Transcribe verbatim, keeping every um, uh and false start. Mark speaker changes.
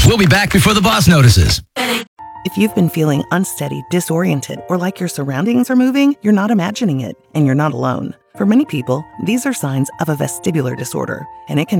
Speaker 1: We'll be back before the boss notices.
Speaker 2: If you've been feeling unsteady, disoriented, or like your surroundings are moving, you're not imagining it, and you're not alone. For many people, these are signs of a vestibular disorder, and it can